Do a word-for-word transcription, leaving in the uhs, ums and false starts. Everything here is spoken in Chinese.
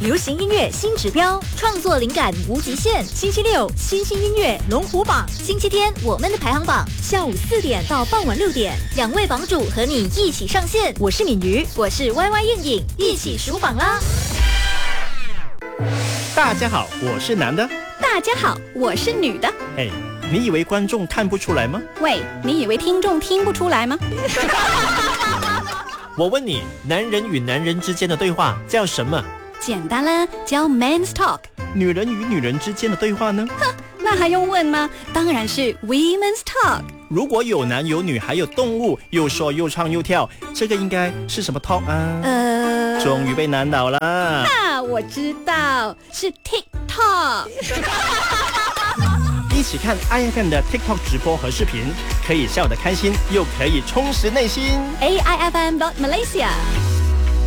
流行音乐新指标，创作灵感无极限。星期六新兴音乐龙虎榜，星期天我们的排行榜，下午四点到傍晚六点，两位榜主和你一起上线。我是敏瑜，我是 Y Y 应颖，一起数榜啦！ 大家好，我是男的。 大家好，我是女的。 哎，你以为观众看不出来吗？ 喂，你以为听众听不出来吗？ 我问你，男人与男人之间的对话叫什么？ 简单啦，叫 Men's Talk。 女人与女人之间的对话呢？ 哼，那还用问吗？当然是 Women's Talk。 如果有男有女还有动物，又说又唱又跳，这个应该是什么 talk 啊？ 呃， 终于被难倒了。 啊，我知道，是 TikTok。 一起看 I F M 的 TikTok 直播和视频，可以笑得开心，又可以充实内心。 A I F M dot Malaysia。